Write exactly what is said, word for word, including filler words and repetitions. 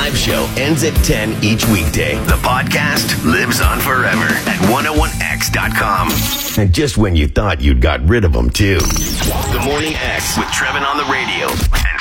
live show ends at ten each weekday. The podcast lives on forever at one oh one x dot com. And just when you thought you'd got rid of them, too. The Morning X with Trevin on the radio.